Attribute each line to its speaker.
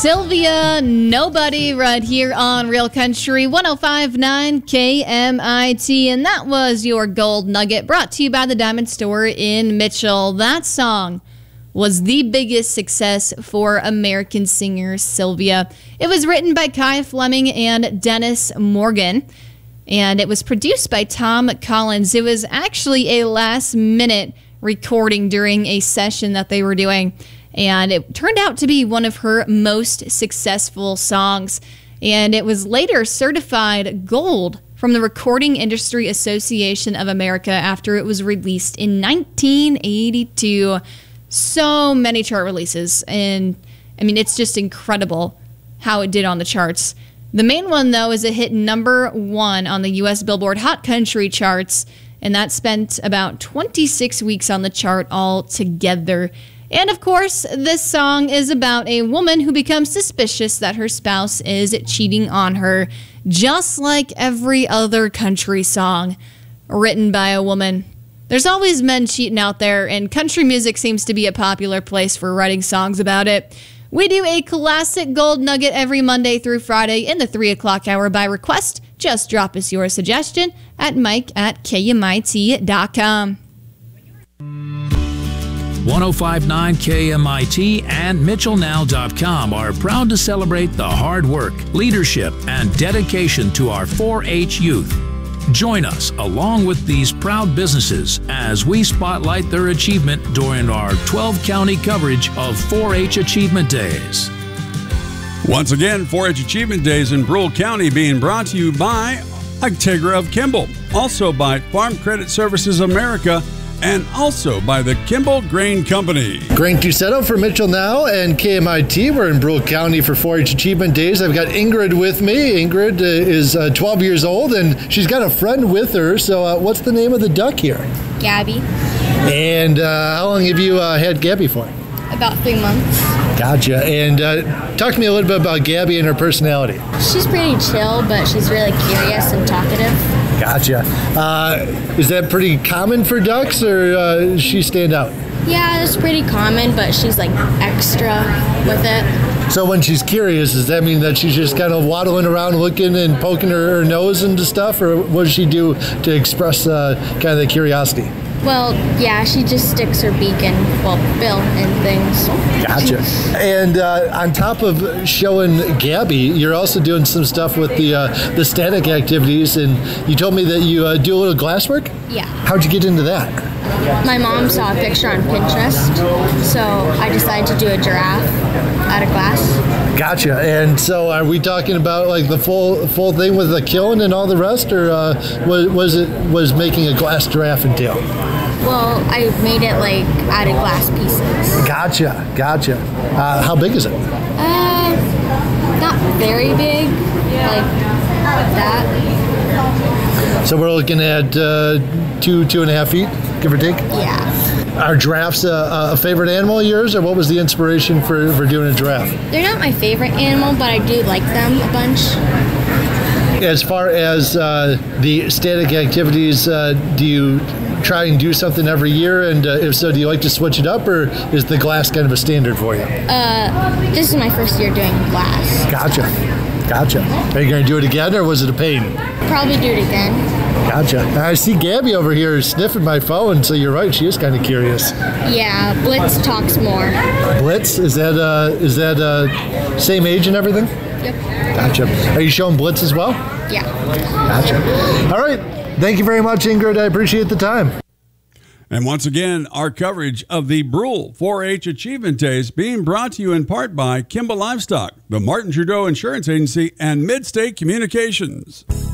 Speaker 1: Sylvia, Nobody, right here on Real Country 105.9 KMIT. And that was your Gold Nugget, brought to you by the Diamond Store in Mitchell. That song was the biggest success for American singer Sylvia. It was written by Kai Fleming and Dennis Morgan, and it was produced by Tom Collins. It was actually a last-minute recording during a session that they were doing, and it turned out to be one of her most successful songs. And it was later certified gold from the Recording Industry Association of America after it was released in 1982. So many chart releases, and I mean, it's just incredible how it did on the charts. The main one, though, is it hit #1 on the U.S. Billboard Hot Country charts, and that spent about 26 weeks on the chart altogether. And of course, this song is about a woman who becomes suspicious that her spouse is cheating on her, just like every other country song written by a woman. There's always men cheating out there, and country music seems to be a popular place for writing songs about it. We do a classic gold nugget every Monday through Friday in the 3 o'clock hour by request. Just drop us your suggestion at mike@kmit.com.
Speaker 2: 105.9 KMIT and MitchellNow.com are proud to celebrate the hard work, leadership, and dedication to our 4-H youth. Join us along with these proud businesses as we spotlight their achievement during our 12-county coverage of 4-H Achievement Days.
Speaker 3: Once again, 4-H Achievement Days in Brule County being brought to you by Integra of Kimball, also by Farm Credit Services America, and also by the Kimball Grain Company.
Speaker 4: Grant Dusetto for Mitchell Now and KMIT. We're in Brule County for 4-H Achievement Days. I've got Ingrid with me. Ingrid is 12 years old, and she's got a friend with her. So what's the name of the duck here?
Speaker 5: Gabby.
Speaker 4: And how long have you had Gabby for?
Speaker 5: About 3 months.
Speaker 4: Gotcha. And talk to me a little bit about Gabby and her personality.
Speaker 5: She's pretty chill, but she's really curious and talkative.
Speaker 4: Gotcha. Is that pretty common for ducks, or does she stand out?
Speaker 5: Yeah, it's pretty common, but she's like extra with it.
Speaker 4: So when she's curious, does that mean that she's just kind of waddling around looking and poking her nose into stuff, or what does she do to express kind of the curiosity?
Speaker 5: Well, yeah, she just sticks her beak in, bill and things.
Speaker 4: Gotcha. And on top of showing Gabby, you're also doing some stuff with the static activities, and you told me that you do a little glasswork?
Speaker 5: Yeah.
Speaker 4: How'd you get into that?
Speaker 5: My mom saw a picture on Pinterest, so I decided to do a giraffe out of glass.
Speaker 4: Gotcha. And so are we talking about like the full thing with the kiln and all the rest, or was making a glass giraffe entail?
Speaker 5: Well, I made it like out of glass pieces.
Speaker 4: Gotcha. How big is it?
Speaker 5: Not very big, like that.
Speaker 4: So we're looking at 2.5 feet, give or take?
Speaker 5: Yeah.
Speaker 4: Are giraffes a favorite animal of yours, or what was the inspiration for doing a giraffe?
Speaker 5: They're not my favorite animal, but I do like them a bunch.
Speaker 4: As far as the static activities, do you try and do something every year? And if so, do you like to switch it up, or is the glass kind of a standard for you?
Speaker 5: This is my first year doing glass.
Speaker 4: Gotcha. Are you going to do it again, or was it a pain?
Speaker 5: Probably do it again.
Speaker 4: Gotcha. I see Gabby over here sniffing my phone, so you're right, she is kind of curious.
Speaker 5: Yeah, Blitz talks more.
Speaker 4: Blitz? Is that same age and everything?
Speaker 5: Yep.
Speaker 4: Gotcha. Are you showing Blitz as well?
Speaker 5: Yeah.
Speaker 4: Gotcha. All right. Thank you very much, Ingrid. I appreciate the time.
Speaker 3: And once again, our coverage of the Brule 4-H Achievement Days being brought to you in part by Kimball Livestock, the Martin Trudeau Insurance Agency, and Midstate Communications.